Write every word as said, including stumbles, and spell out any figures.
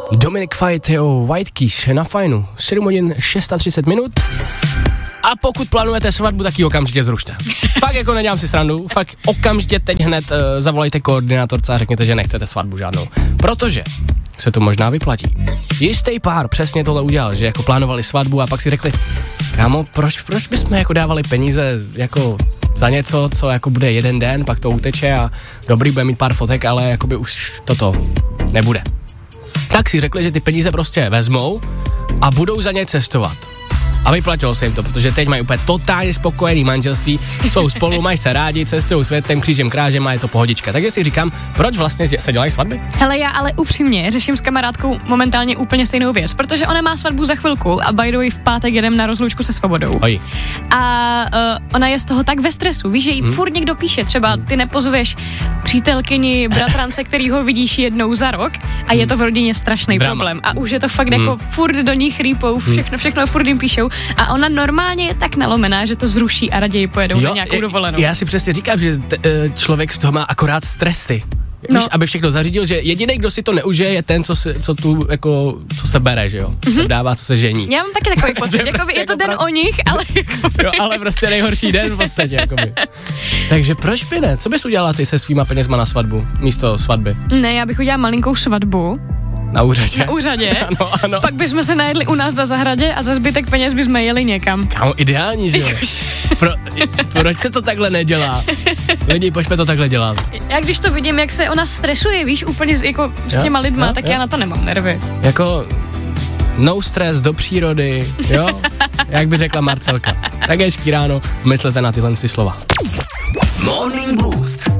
Dominic Fite, jo, White Keys na Fajnu, sedm hodin třicet šest minut. A pokud plánujete svatbu, tak ji okamžitě zrušte. Fakt jako nedělám si srandu, fakt okamžitě teď hned uh, zavolejte koordinátorce a řekněte, že nechcete svatbu žádnou. Protože se to možná vyplatí. Jistý pár přesně tohle udělal, že jako plánovali svatbu a pak si řekli, kámo, proč, proč bychom jako dávali peníze jako za něco, co jako bude jeden den, pak to uteče a dobrý, bude mít pár fotek, ale jakoby už toto nebude. Tak si řekli, že ty peníze prostě vezmou a budou za ně cestovat. A vyplatilo se jim to, protože teď mají úplně totálně spokojený manželství, jsou spolu, mají se rádi, cestují světem, křížem, krážem a je to pohodička. Takže si říkám, proč vlastně se dělají svatby? Hele, já ale upřímně řeším s kamarádkou momentálně úplně stejnou věc, protože ona má svatbu za chvilku a by the way v pátek jedem na rozloučku se svobodou. Oj. A uh, ona je z toho tak ve stresu, víš, že jí hmm. furt někdo píše, třeba ty nepozveš přítelkyni, bratrance, kterýho vidíš jednou za rok a je to v rodině strašný Drama. problém. A už je to fakt hmm. jako furt do ní chrípou, všechno, všechno furt jim píšou. A ona normálně je tak nalomená, že to zruší a raději pojedou jo, na nějakou dovolenou. Já si přesně říkám, že t- člověk z toho má akorát stresy. No. Víš, aby všechno zařídil, že jediný, kdo si to neužije, je ten, co, si, co tu, jako, co se bere, že jo? Co mm-hmm. se dává, co se žení. Já mám taky takový pocit, jakoby prostě je to jako den prac... o nich, ale jakoby... jo, ale prostě nejhorší den v podstatě, jakoby. Takže proč by ne? Co bys udělala ty se svýma penězma na svatbu, místo svatby? Ne, já bych udělala malinkou svatbu. Na úřadě. Na úřadě. ano, ano. Pak bychom se najedli u nás na zahradě a za zbytek peněz bychom jeli někam. Kámo, ideální, že jo? Pro, proč se to takhle nedělá? Lidi, pojďme to takhle dělat. Já když to vidím, jak se ona stresuje, víš, úplně s, jako s těma lidma, jo, tak jo. Já na to nemám nervy. Jako no stres do přírody, jo? Jak by řekla Marcelka. Tak hezký ráno, myslete na tyhle ty slova. Morning Boost.